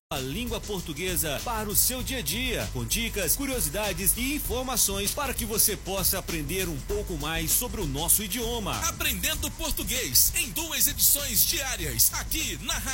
A língua portuguesa para o seu dia a dia, com dicas, curiosidades e informações para que você possa aprender um pouco mais sobre o nosso idioma. Aprendendo Português em 2 edições diárias, aqui na Rádio